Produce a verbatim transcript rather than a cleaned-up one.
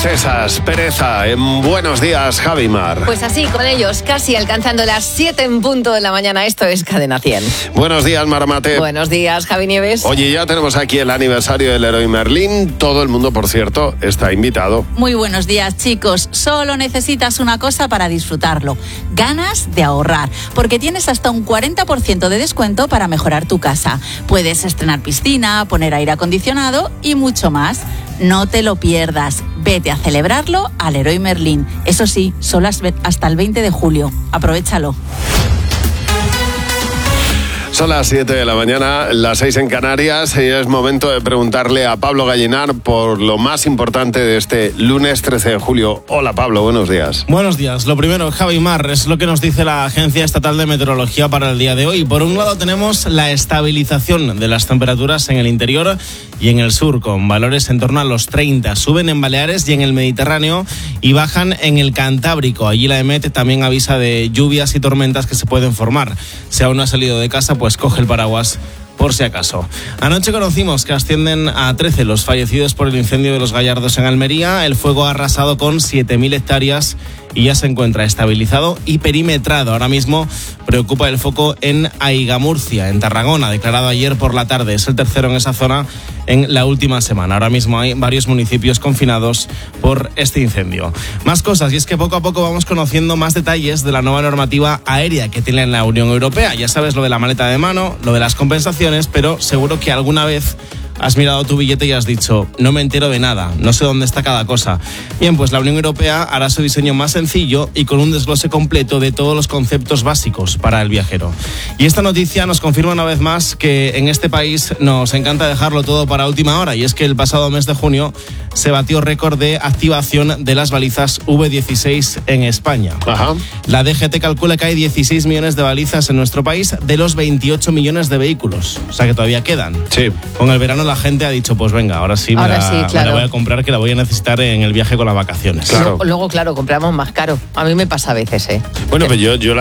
Prisesas, pereza, en Buenos Días, Javimar. Pues así, con ellos, casi alcanzando las siete en punto de la mañana. Esto es Cadena cien. Buenos días, Maramate. Buenos días, Javi Nieves. Oye, ya tenemos aquí el aniversario del Leroy Merlin. Todo el mundo, por cierto, está invitado. Muy buenos días, chicos. Solo necesitas una cosa para disfrutarlo: ganas de ahorrar, porque tienes hasta un cuarenta por ciento de descuento para mejorar tu casa. Puedes estrenar piscina, poner aire acondicionado y mucho más. No te lo pierdas. Vete a celebrarlo al Leroy Merlin. Eso sí, solo hasta el veinte de julio. Aprovéchalo. Son las siete de la mañana, las seis en Canarias, y es momento de preguntarle a Pablo Gallinar por lo más importante de este lunes trece de julio. Hola, Pablo, buenos días. Buenos días. Lo primero, Javi Mar, es lo que nos dice la Agencia Estatal de Meteorología para el día de hoy. Por un lado tenemos la estabilización de las temperaturas en el interior y en el sur, con valores en torno a los treinta. Suben en Baleares y en el Mediterráneo y bajan en el Cantábrico. Allí la EMET también avisa de lluvias y tormentas que se pueden formar. Si aún no ha salido de casa, pues coge el paraguas por si acaso. Anoche conocimos que ascienden a trece los fallecidos por el incendio de Los Gallardos en Almería. El fuego ha arrasado con siete mil hectáreas y ya se encuentra estabilizado y perimetrado. Ahora mismo preocupa el foco en Aigamurcia, en Tarragona, declarado ayer por la tarde. Es el tercero en esa zona en la última semana. Ahora mismo hay varios municipios confinados por este incendio. Más cosas, y es que poco a poco vamos conociendo más detalles de la nueva normativa aérea que tiene la Unión Europea. Ya sabes lo de la maleta de mano, lo de las compensaciones, pero seguro que alguna vez has mirado tu billete y has dicho: no me entero de nada, no sé dónde está cada cosa. Bien, pues la Unión Europea hará su diseño más sencillo y con un desglose completo de todos los conceptos básicos para el viajero. Y esta noticia nos confirma una vez más que en este país nos encanta dejarlo todo para última hora, y es que el pasado mes de junio se batió récord de activación de las balizas V dieciséis en España. Ajá. La D G T calcula que hay dieciséis millones de balizas en nuestro país de los veintiocho millones de vehículos, o sea que todavía quedan. Sí. Con el verano la gente ha dicho: pues venga, ahora sí, me, Ahora la, sí, claro. me la voy a comprar, que la voy a necesitar en el viaje con las vacaciones. Claro. Luego, luego, claro, compramos más caro. A mí me pasa a veces, ¿eh? Bueno, pues yo, yo